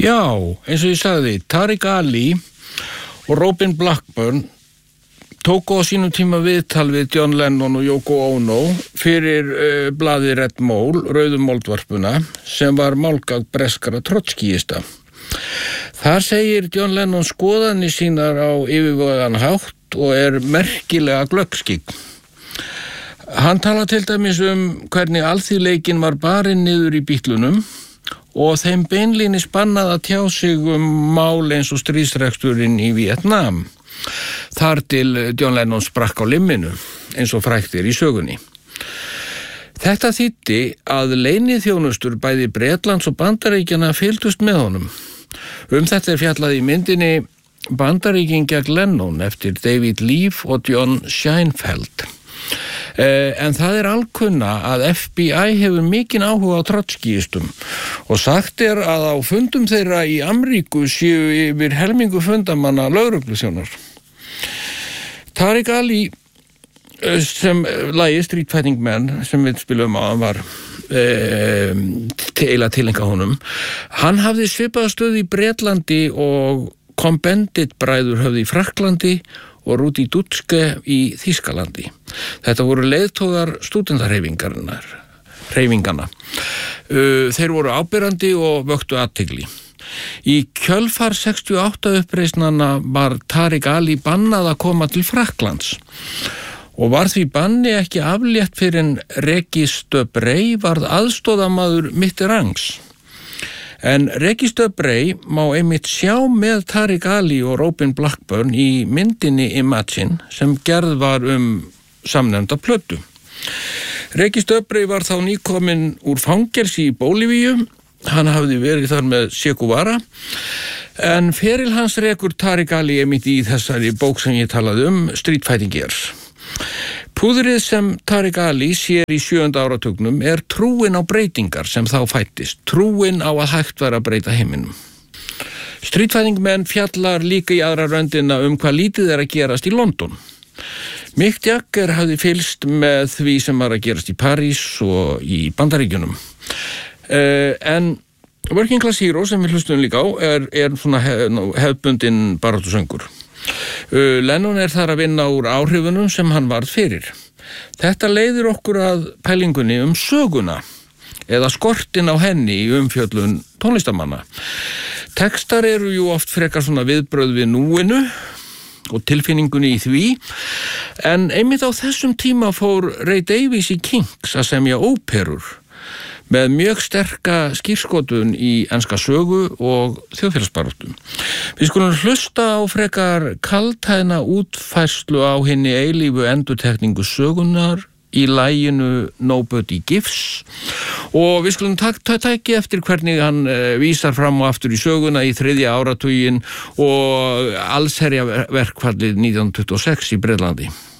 Já, eins og ég sagði, Tariq Ali og Robin Blackburn tóku á sínum tíma viðtal við John Lennon og Yoko Ono fyrir blaðið Red Mole, rauðu moldvarpuna, sem var málgagn breskara trotskíista. Þar segir John Lennon skoðanir sínar á yfirvegaðan hátt og merkilega glöggskygg. Hann talar til dæmis hvernig alþýðleikinn var barinn niður í Bítlunum og þeim beinlínis bannað að tjá sig mál eins og stríðsreksturinn í Vietnam. Þar til John Lennon sprakk á limminu, eins og frægt í sögunni. Þetta þýddi að leyniþjónustur bæði Bretlands og Bandaríkjanna fylgdust með honum. Þetta fjallað í myndinni Bandaríkin gegn Lennon eftir David Leaf og John Scheinfeld. En það alkunna að FBI hefur mikinn áhuga á trotskíistum og sagt að á fundum þeirra í Amríku séu yfir helmingu fundamanna lögregluþjónar. Tariq Ali sem lagi Street Fighting Man sem við spilum á var tilenga honum. Hann hafði svipaða stöð í Bretlandi og Cohn-Bendit bræður höfðu í Frakklandi og Rudi Dutschke í Þýskalandi. Þetta voru leiðtogar stúdentahreyfinganna. Þeir voru áberandi og vöktu athygli. Í kjölfar 68 uppreisnanna var Tariq Ali bannað að koma til Frakklands og var því banni ekki aflétt fyrir en Regis Debray varð aðstoðamaður Mitterrands. En Regis Debray má einmitt sjá með Tariq Ali og Robin Blackburn í myndinni Imagine sem gerð var samnefnda plötu. Regis Debray var þá nýkominn úr fangelsi í Bólivíu. Hann hafði verið þar með Che Guevara. En feril hans rekur Tariq Ali einmitt í þessari bók sem ég talaði Street Fighting Gears. Púðrið sem Tariq Ali sér í 7. áratugnum trúin á breytingar sem þá fættist, trúin á að hægt var að breyta heiminum. Street Fighting Man fjallar líka í aðra röndina hvað lítið að gerast í London. Mick Jagger hafði fylgst með því sem var að gerast í París og í Bandaríkjunum. En Working Class Hero sem við hlustum líka á svona hefðbundinn baráttusöngur. Lennon þar að vinna úr áhrifunum sem hann varð fyrir. Þetta leiðir okkur að pælingunni söguna eða skortin á henni í umfjöllun tónlistamanna. Tekstar jú oft frekar svona viðbrögð við núinu og tilfinningunni í því, en einmitt á þessum tíma fór Ray Davies í Kinks að semja óperur með mjög sterka skírskotun í enska sögu og þjóðfélagsbaráttu. Við skulum hlusta á frekar kaldhæðna útfærslu á hinni eilífu endurtekningu sögunar í laginu Nobody Gives og við skulum tæki eftir hvernig hann vísar fram og aftur í söguna í 3. áratuginn og allsherja verkfallið 1926 í Bretlandi.